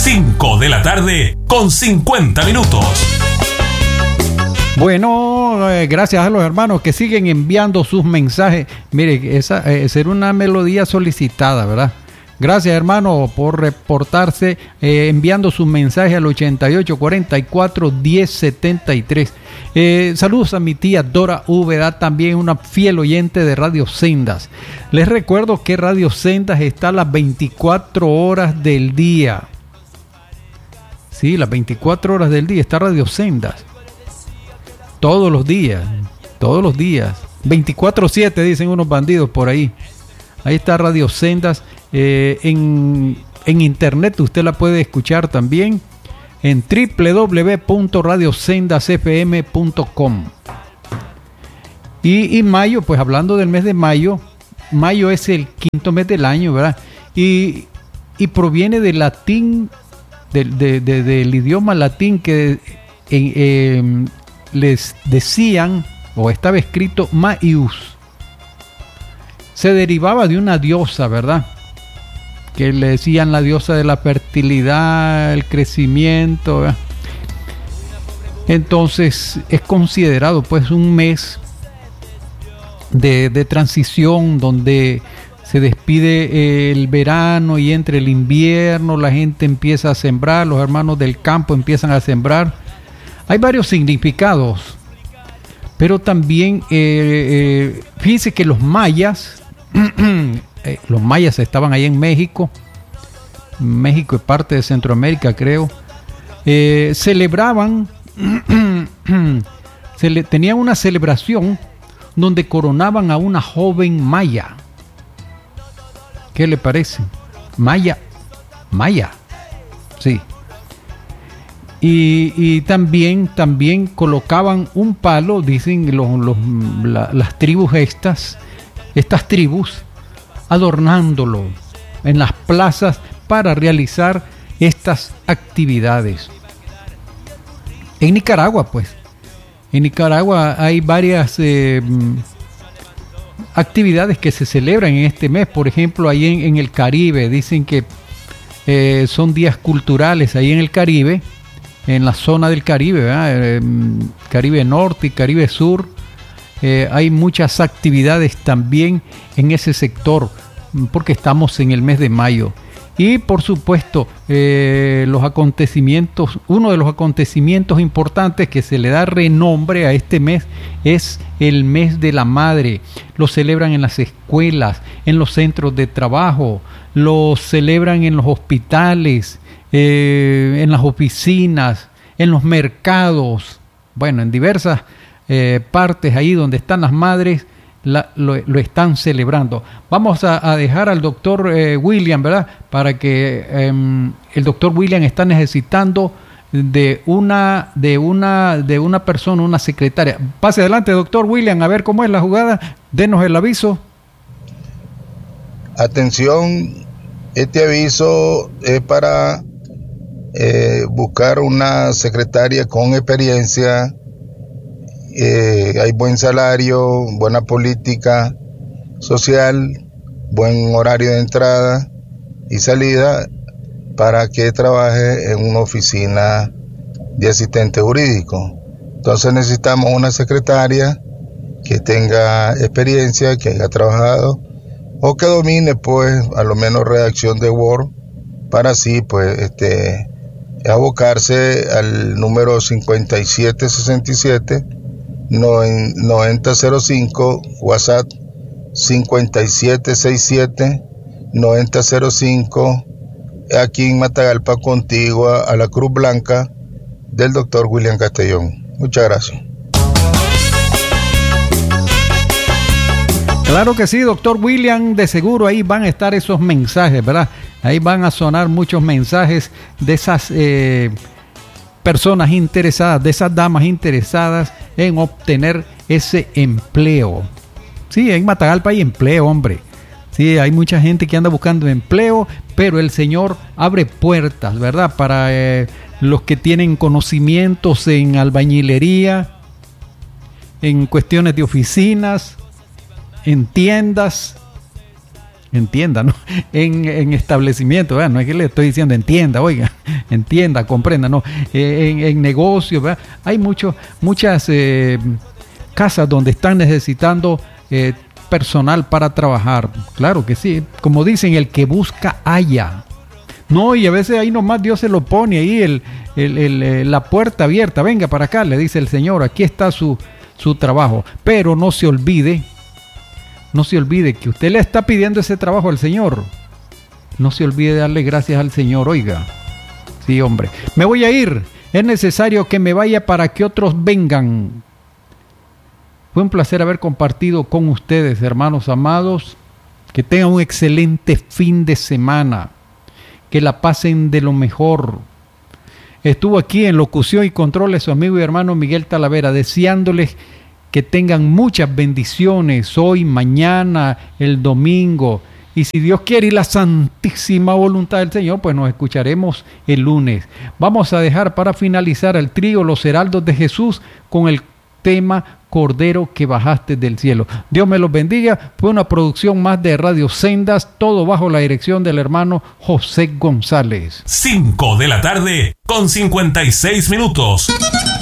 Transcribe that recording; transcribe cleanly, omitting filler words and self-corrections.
5 de la tarde con 50 minutos. Bueno, gracias a los hermanos que siguen enviando sus mensajes. Mire, esa será una melodía solicitada, ¿verdad? Gracias, hermano, por reportarse, enviando sus mensajes al 8844-1073. Saludos a mi tía Dora Úbeda, también una fiel oyente de Radio Sendas. Les recuerdo que Radio Sendas está a las 24 horas del día. Sí, las 24 horas del día está Radio Sendas. Todos los días. 24/7 dicen unos bandidos por ahí. Ahí está Radio Sendas. En internet usted la puede escuchar también en www.radiosendasfm.com. Y mayo, pues hablando del mes de mayo, mayo es el quinto mes del año, ¿verdad? Y proviene del latín, del idioma latín que les decían, o estaba escrito Maius. Se derivaba de una diosa, ¿verdad? Que le decían la diosa de la fertilidad, el crecimiento, ¿verdad? Entonces es considerado pues un mes de transición donde se despide el verano y entre el invierno la gente empieza a sembrar, los hermanos del campo empiezan a sembrar. Hay varios significados, pero también fíjense que los mayas estaban ahí en México y parte de Centroamérica, creo. Celebraban, tenían una celebración donde coronaban a una joven maya. ¿Qué le parece? Maya, sí. Y también colocaban un palo, dicen las tribus estas tribus, adornándolo en las plazas para realizar estas actividades. En Nicaragua, pues, hay varias actividades que se celebran en este mes. Por ejemplo, ahí en el Caribe, dicen que son días culturales ahí en el Caribe, en la zona del Caribe, ¿verdad? Caribe Norte y Caribe Sur. Hay muchas actividades también en ese sector, porque estamos en el mes de mayo. Y por supuesto, uno de los acontecimientos importantes que se le da renombre a este mes es el mes de la madre. Lo celebran en las escuelas, en los centros de trabajo, lo celebran en los hospitales, en las oficinas, en los mercados, bueno, en diversas partes ahí donde están las madres, lo están celebrando. Vamos a dejar al doctor William, ¿verdad? Para que el doctor William está necesitando de una persona, una secretaria. Pase adelante, doctor William, a ver cómo es la jugada. Denos el aviso. Atención, este aviso es para buscar una secretaria con experiencia. Hay buen salario, buena política social, buen horario de entrada y salida para que trabaje en una oficina de asistente jurídico. Entonces necesitamos una secretaria que tenga experiencia, que haya trabajado o que domine pues a lo menos redacción de Word, para así pues abocarse al número 5767 9005, WhatsApp 5767 9005, aquí en Matagalpa, contigua a la Cruz Blanca del doctor William Castellón. Muchas gracias. Claro que sí, doctor William, de seguro ahí van a estar esos mensajes, ¿verdad? Ahí van a sonar muchos mensajes de esas personas interesadas, de esas damas interesadas en obtener ese empleo. Sí, en Matagalpa hay empleo, hombre. Sí, hay mucha gente que anda buscando empleo, pero el Señor abre puertas, ¿verdad? Para los que tienen conocimientos en albañilería, en cuestiones de oficinas, en tiendas, entienda, ¿no? En establecimiento, ¿verdad? No es que le estoy diciendo entienda, oiga, entienda, comprenda, no. En negocios, ¿verdad? Hay muchas casas donde están necesitando personal para trabajar. Claro que sí. Como dicen, el que busca halla. No, y a veces ahí nomás Dios se lo pone ahí, la puerta abierta. Venga para acá, le dice el Señor, aquí está su trabajo. Pero no se olvide que usted le está pidiendo ese trabajo al Señor. No se olvide de darle gracias al Señor, oiga. Sí, hombre. Me voy a ir. Es necesario que me vaya para que otros vengan. Fue un placer haber compartido con ustedes, hermanos amados. Que tengan un excelente fin de semana. Que la pasen de lo mejor. Estuvo aquí en locución y controles su amigo y hermano Miguel Talavera, deseándoles que tengan muchas bendiciones hoy, mañana, el domingo. Y si Dios quiere y la santísima voluntad del Señor, pues nos escucharemos el lunes. Vamos a dejar para finalizar el trío Los Heraldos de Jesús con el tema Cordero que bajaste del cielo. Dios me los bendiga. Fue una producción más de Radio Sendas, todo bajo la dirección del hermano José González. 5 de la tarde con 56 minutos.